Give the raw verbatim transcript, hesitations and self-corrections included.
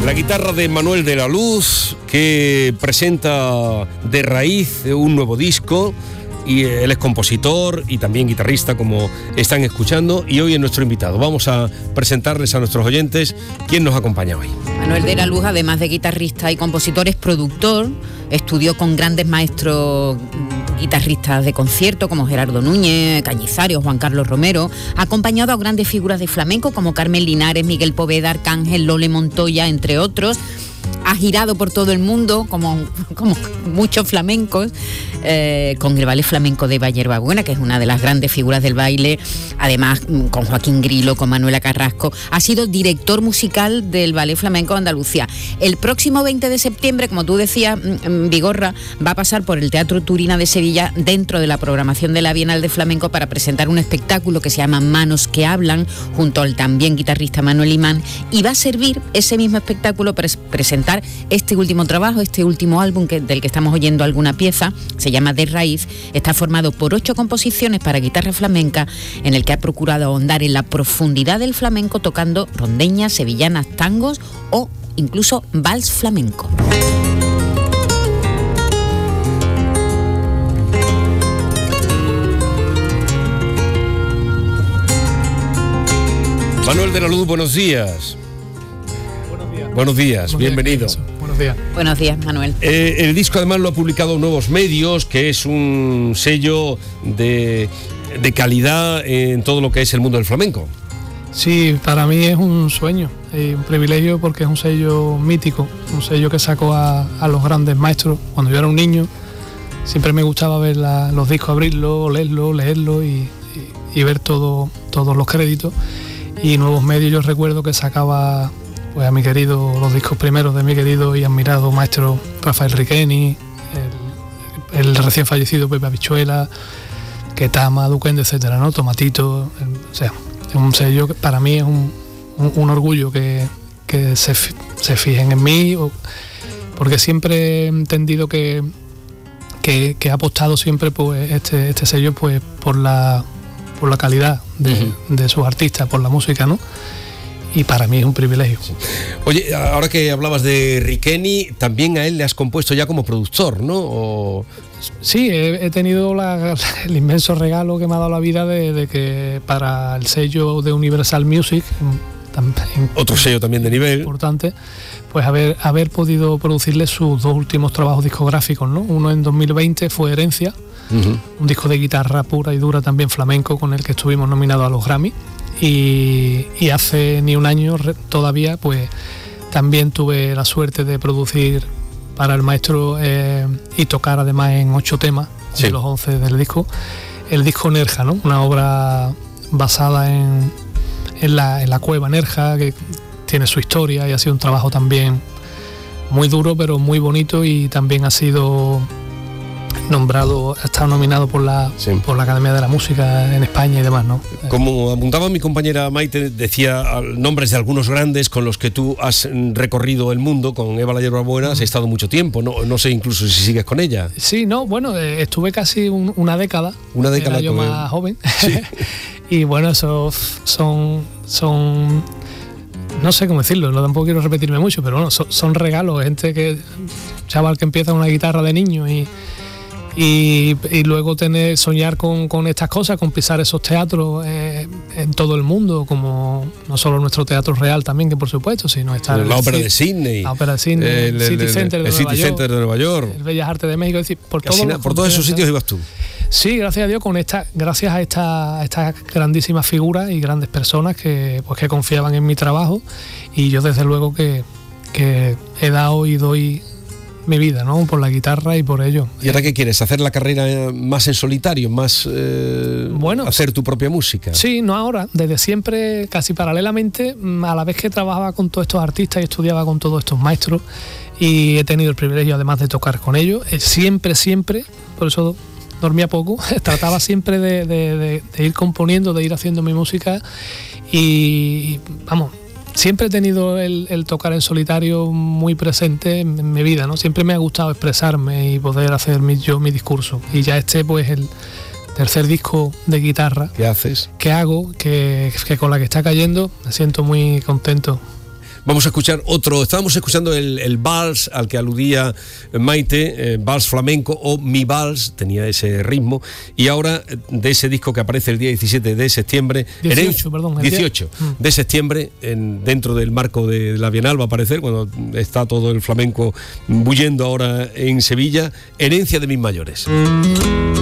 La guitarra de Manuel de la Luz, que presenta De Raíz un nuevo disco, y él es compositor y también guitarrista, como están escuchando, y hoy es nuestro invitado. Vamos a presentarles a nuestros oyentes quién nos acompaña hoy. Manuel de la Luz, además de guitarrista y compositor, es productor, estudió con grandes maestros guitarristas de concierto como Gerardo Núñez, Cañizares, Juan Carlos Romero, ha acompañado a grandes figuras de flamenco como Carmen Linares, Miguel Poveda, Arcángel, Lole Montoya, entre otros. Ha girado por todo el mundo, como, como muchos flamencos, eh, con el Ballet Flamenco de Vallerbabuena, que es una de las grandes figuras del baile, además con Joaquín Grilo, con Manuela Carrasco. Ha sido director musical del Ballet Flamenco de Andalucía. El próximo veinte de septiembre, como tú decías, Vigorra, va a pasar por el Teatro Turina de Sevilla dentro de la programación de la Bienal de Flamenco para presentar un espectáculo que se llama Manos que Hablan, junto al también guitarrista Manuel Imán, y va a servir ese mismo espectáculo para presentar este último trabajo, este último álbum que, del que estamos oyendo alguna pieza. Se llama De Raíz. Está formado por ocho composiciones para guitarra flamenca, en el que ha procurado ahondar en la profundidad del flamenco, tocando rondeñas, sevillanas, tangos o incluso vals flamenco. Manuel de la Luz, buenos días. Buenos días, Buenos bienvenido. Días, Buenos días. Buenos días, Manuel. Eh, el disco además lo ha publicado Nuevos Medios, que es un sello de, de calidad en todo lo que es el mundo del flamenco. Sí, para mí es un sueño, eh, un privilegio, porque es un sello mítico, un sello que sacó a, a los grandes maestros. Cuando yo era un niño, siempre me gustaba ver la, los discos, abrirlos, olerlos, leerlos y, y, y ver todo, todos los créditos. Y Nuevos Medios, yo recuerdo que sacaba pues a mi querido, los discos primeros de mi querido y admirado maestro Rafael Riqueni, el, el recién fallecido Pepe Habichuela, Ketama, Duquende, etcétera, ¿no? Tomatito, el, o sea, es un sello que para mí es un, un, un orgullo que, que se, se fijen en mí, o, porque siempre he entendido que, que, que ha apostado siempre pues este, este sello pues por la, por la calidad de, uh-huh. de sus artistas, por la música, ¿no? Y para mí es un privilegio. Sí. Oye, ahora que hablabas de Riqueni, también a él le has compuesto ya como productor, ¿no? O... Sí, he, he tenido la, el inmenso regalo que me ha dado la vida de, de que para el sello de Universal Music, también, otro sello también de nivel importante, pues haber, haber podido producirle sus dos últimos trabajos discográficos, ¿no? Uno en dos mil veinte fue Herencia, uh-huh. un disco de guitarra pura y dura, también flamenco, con el que estuvimos nominados a los Grammy. Y, y hace ni un año todavía pues también tuve la suerte de producir para el maestro eh, y tocar además en ocho temas, sí, de los once del disco, el disco Nerja, ¿no? Una obra basada en, en, la, en la cueva Nerja, que tiene su historia y ha sido un trabajo también muy duro pero muy bonito, y también ha sido nombrado, ha estado nominado por la, sí, por la Academia de la Música en España y demás, ¿no? Como apuntaba mi compañera Maite, decía nombres de algunos grandes con los que tú has recorrido el mundo. Con Eva La Yerbabuena has estado mucho tiempo, no, no sé incluso si sigues con ella. Sí, no, bueno, eh, estuve casi un, una década, una década era yo con más él. joven, sí. Y bueno, esos son, son, no sé cómo decirlo, no tampoco quiero repetirme mucho, pero bueno, son, son regalos, gente que, chaval que empieza una guitarra de niño y Y, y luego tener soñar con, con estas cosas, con pisar esos teatros eh, en todo el mundo, como no solo nuestro Teatro Real también, que por supuesto, sino estar la Ópera de Sydney, la Ópera de Sydney, el, el City, el, Center, de el City Nueva Center de Nueva York, el Bellas Artes de México, es decir, por, todos na, por todos esos sitios ibas tú. Sí, gracias a Dios, con esta, gracias a esta, a estas grandísimas figuras y grandes personas que, pues, que confiaban en mi trabajo, y yo desde luego que, que he dado y doy mi vida, ¿no? Por la guitarra y por ello. ¿Y ahora qué quieres? ¿Hacer la carrera más en solitario? ¿Más eh, bueno, hacer tu propia música? Sí, no ahora. Desde siempre, casi paralelamente, a la vez que trabajaba con todos estos artistas y estudiaba con todos estos maestros, y he tenido el privilegio además de tocar con ellos, siempre, siempre, por eso dormía poco, trataba siempre de, de, de, de ir componiendo, de ir haciendo mi música, y vamos, siempre he tenido el, el tocar en solitario muy presente en, en mi vida, ¿no? Siempre me ha gustado expresarme y poder hacer mi, yo mi discurso. Y ya este, pues, el tercer disco de guitarra. ¿Qué haces? Que hago, que, que con la que está cayendo, me siento muy contento. Vamos a escuchar otro, estábamos escuchando el, el vals al que aludía Maite, eh, vals flamenco o mi vals, tenía ese ritmo, y ahora de ese disco que aparece el día diecisiete de septiembre, dieciocho, perdón, el dieciocho de septiembre, en, dentro del marco de la Bienal va a aparecer, cuando está todo el flamenco bullendo ahora en Sevilla, Herencia de mis mayores.